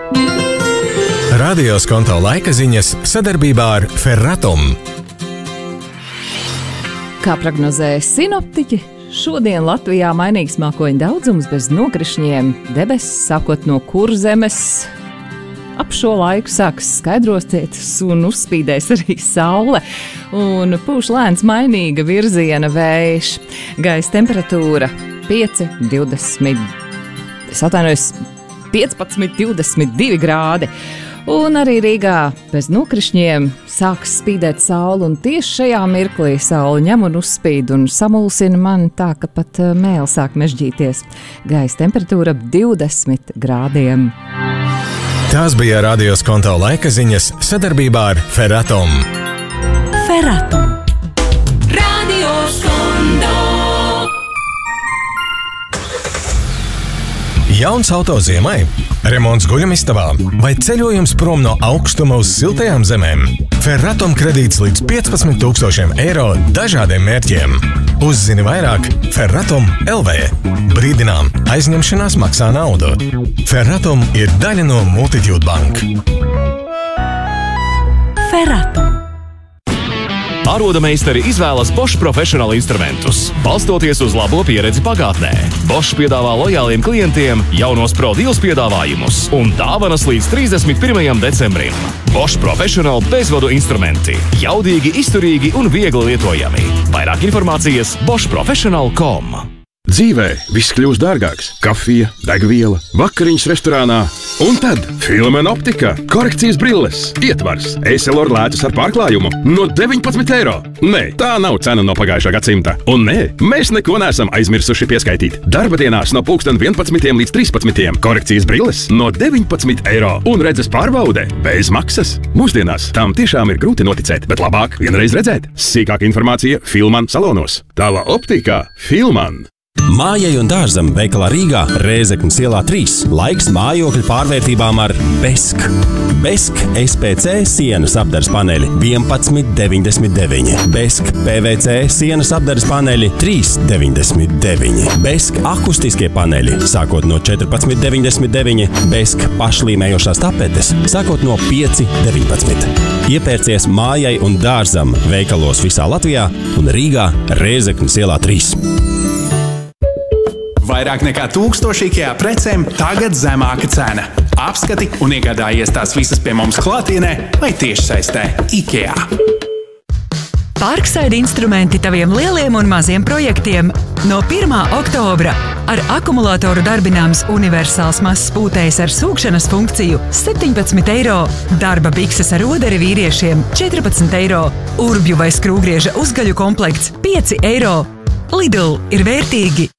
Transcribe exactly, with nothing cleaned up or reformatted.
Radio Skonto laika ziņas sadarbībā ar Ferratum. Kā prognozēja sinoptiķi, šodien Latvijā mainīgs mākoņu daudzums bez nokrišņiem. Debesis sākot no Kurzemes. Ap šo laiku sāks skaidrosties un uzspīdēs arī saule. Un pūš lēns mainīga virziena vējš. Gaisa temperatūra pieci, divdesmit, es atvainojos, piecpadsmit, divdesmit divi grādi. Un arī Rīgā bez nokrišņiem sāks spīdēt saule, un tieši šajā mirklī saule ņem un uzspīd un samulsina mani tā, ka pat mēli sāk mežģīties. Gaisa temperatūra ap divdesmit grādiem. Tās bija Radio Skonto laika ziņas sadarbībā ar Ferratum. Ferratum. Radio Skonto. Jauns auto ziemai, remonts guļamistabā vai ceļojums prom no augstuma uz siltajām zemēm. Ferratum kredīts līdz piecpadsmit tūkstošiem eiro dažādiem mērķiem. Uzzini vairāk Ferratum L V. Brīdinām, aizņemšanās maksā naudu. Ferratum ir daļa no Multitude Bank. Ferratum. Ārodameistari izvēlas Bosch Professional instrumentus, balstoties uz labo pieredzi pagātnē. Bosch piedāvā lojāliem klientiem jaunos Pro Deals piedāvājumus un dāvanas līdz trīsdesmit pirmajam decembrim. Bosch Professional bezvadu instrumenti. Jaudīgi, izturīgi un viegli lietojami. Vairāk informācijas bosch professional dot com. Dzīvē viss kļūst dārgāks. Kafija, degviela, vakariņas restorānā. Un tad Filmen optika, korekcijas brilles, ietvars, Essilor lētas ar pārklājumu no deviņpadsmit eiro. Nē, tā nav cena no pagājušā gadsimta. Un nē, mēs neko neesam aizmirsuši pieskaitīt. Darba dienās no pulksten vienpadsmitiem līdz trīspadsmitiem. Korekcijas brilles no deviņpadsmit eiro. Un redzes pārbaude bez maksas. Mūsdienās tam tiešām ir grūti noticēt, bet labāk vienreiz redzēt. Sīkāka informācija Filman salonos. Tava optika Filman. Mājai un dārzam veikalā Rīgā, Rēzeknes ielā trīs. Laiks mājokļu pārvērtībām ar Besk. Besk S P C sienas apdares paneļi vienpadsmit deviņdesmit deviņi. Besk P V C sienas apdares paneļi trīs deviņdesmit deviņi. Besk akustiskie paneļi sākot no četrpadsmit deviņdesmit deviņi. Besk pašlīmējošās tapetes sākot no pieci deviņpadsmit. Iepērcies mājai un dārzam veikalos visā Latvijā un Rīgā, Rēzeknes ielā trīs. Vairāk nekā tūkstoši IKEA precēm tagad zemāka cena. Apskati un iegādājies tās visas pie mums klātienē vai tiešsaistē. IKEA. Parkside instrumenti taviem lieliem un maziem projektiem. No pirmā oktobra ar akumulātoru darbināms universāls mazs pūtējs ar sūkšanas funkciju septiņpadsmit eiro. Darba bikses ar oderi vīriešiem četrpadsmit eiro. Urbju vai skrūgrieža uzgaļu komplekts pieci eiro. Lidl ir vērtīgi